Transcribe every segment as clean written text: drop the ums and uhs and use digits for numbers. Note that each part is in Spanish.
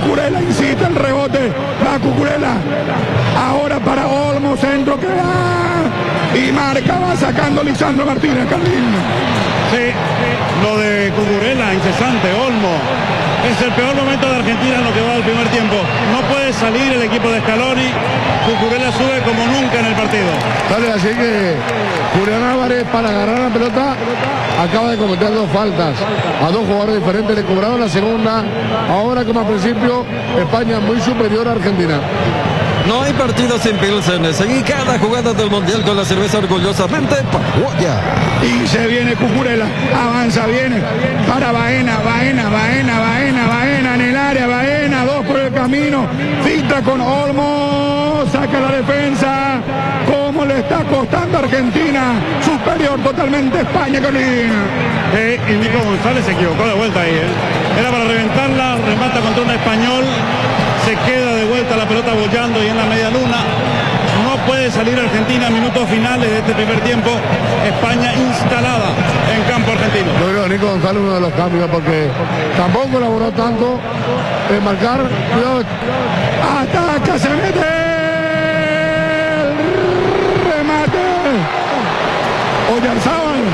Cucurella insiste el rebote. Va Cucurella. Ahora para Olmo, centro que va. Y marca, va sacando Lisandro Martínez, Carlín. Sí, lo de Cucurella, incesante, Olmo. Es el peor momento de Argentina en lo que va del primer tiempo. No puede salir el equipo de Scaloni. Cucurella sube como nunca en el partido. Sale así que Julián Álvarez, para agarrar la pelota, acaba de cometer 2 faltas. A 2 jugadores diferentes le cobraron la segunda. Ahora, como al principio, España muy superior a Argentina. No hay partido sin Pilsen. Seguí cada jugada del Mundial con la cerveza orgullosamente paraguaya. Y se viene Cucurella, avanza, viene para Baena en el área, Baena, 2 por el camino, filtra con Olmo, saca la defensa. ¿Cómo le está costando a Argentina? Superior totalmente España, Carolina. Y Nico González se equivocó de vuelta ahí. Era para reventarla, remata contra un español. Se queda de vuelta la pelota bollando y en la media luna. No puede salir Argentina en minutos finales de este primer tiempo. España instalada en campo argentino. Yo creo que Nico González uno de los cambios porque tampoco colaboró tanto en marcar. Cuidado. Ataca, se mete. Remate. Oyarzábal.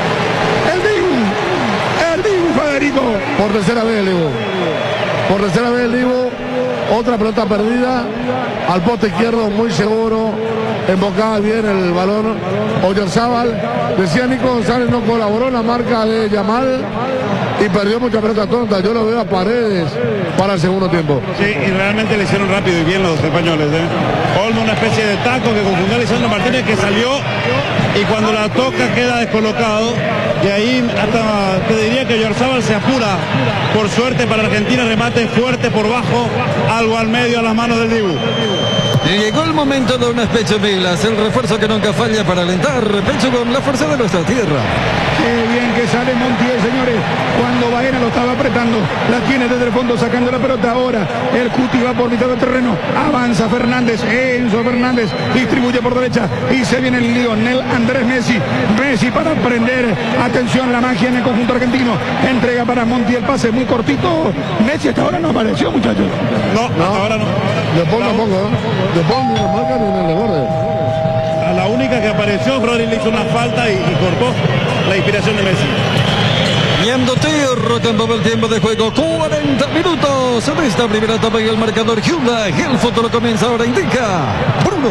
El Dibu Federico. Por tercera vez el Dibu. Por tercera vez el Dibu. Otra pelota perdida al poste izquierdo, muy seguro, embocaba bien el balón Oyarzábal. Decía Nico González, no colaboró en la marca de Yamal y perdió mucha pelota tonta. Yo lo veo a Paredes para el segundo tiempo. Sí, y realmente le hicieron rápido y bien los españoles. Olmo, una especie de taco que confundió a Lisandro Martínez, que salió y cuando la toca queda descolocado. Y ahí hasta te diría que Oyarzábal se apura. Por suerte para Argentina, remate fuerte por bajo, algo al medio a las manos del Dibu. Llegó el momento de unas pechumilas, el refuerzo que nunca falla para alentar. Pecho con la fuerza de nuestra tierra. Qué bien que sale Montiel, señores. Cuando Baena lo estaba apretando, la tiene desde el fondo sacando la pelota. Ahora el Cuti va por mitad del terreno. Avanza Fernández, Enzo Fernández distribuye por derecha y se viene el Lionel Andrés Messi. Messi para prender atención la magia en el conjunto argentino. Entrega para Montiel, pase muy cortito. Messi hasta ahora no apareció, muchachos. No, hasta ahora no. De Paul tampoco, ¿eh? De Paul ni la marca ni en el desborde. A la única que apareció, Rodri le hizo una falta y cortó la inspiración de Messi. Viendo tierra, cambió el tiempo de juego, 40 minutos de esta primera etapa y el marcador Hyundai. El futuro comienza ahora, indica Bruno.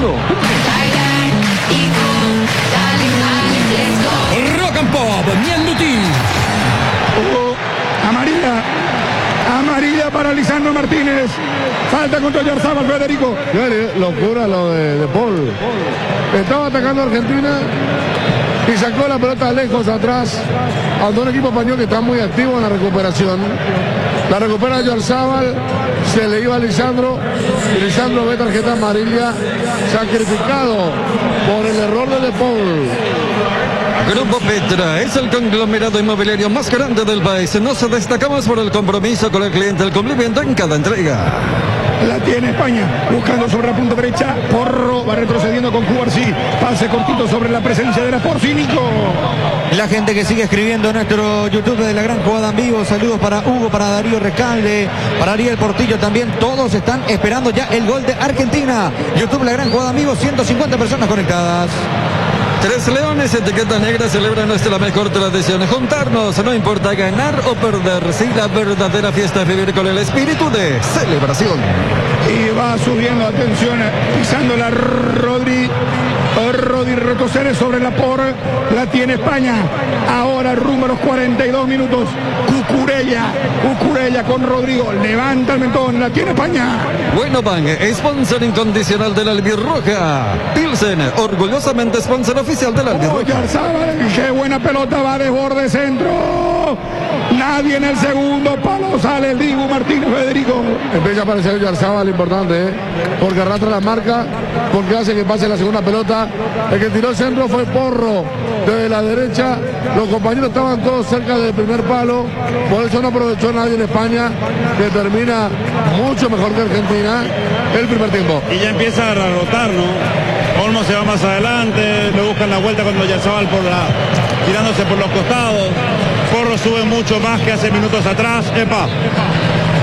Rock and Pop, Mianduti. Amarilla para Lisandro Martínez. Falta contra Oyarzábal, Federico. Locura lo de Paul. Estaba atacando a Argentina y sacó la pelota lejos atrás a un equipo español que está muy activo en la recuperación. La recupera Oyarzábal, se le iba a Lisandro y Lisandro ve tarjeta amarilla, sacrificado por el error de Paul. Grupo Petra es el conglomerado inmobiliario más grande del país. Nos destacamos por el compromiso con el cliente, el cumplimiento en cada entrega. La tiene España, buscando sobre la punta derecha. Porro va retrocediendo con Cubarsí. Pase cortito sobre la presencia de la Porcínico. La gente que sigue escribiendo en nuestro YouTube de La Gran Jugada en Vivo. Saludos para Hugo, para Darío Recalde, para Ariel Portillo también. Todos están esperando ya el gol de Argentina. YouTube La Gran Jugada en Vivo, 150 personas conectadas. Tres Leones, etiqueta negra, celebra nuestra mejor tradición. Juntarnos, no importa ganar o perder. Sí, la verdadera fiesta es vivir con el espíritu de celebración. Y va subiendo, atención, pisando la Rodri retrocede sobre la por. La tiene España. Ahora rumbo a los 42 minutos. Cucurella con Rodrigo. Levanta el mentón. La tiene España. Bueno, Bang, sponsor incondicional de la Albirroja. Pilsen, orgullosamente sponsor oficial de la Albirroja. Oyarzábal, qué buena pelota, va de borde centro. Nadie en el segundo palo, sale el Dibu Martínez, Federico. Empieza a aparecer Oyarzábal, importante, porque arrastra la marca, porque hace que pase la segunda pelota. El que tiró el centro fue Porro, desde la derecha. Los compañeros estaban todos cerca del primer palo, por eso no aprovechó nadie en España, que termina mucho mejor que Argentina el primer tiempo. Y ya empieza a rotar, ¿no? Olmo se va más adelante, le buscan la vuelta cuando Oyarzábal tirándose por los costados. Porro sube mucho más que hace minutos atrás. ¡Epa!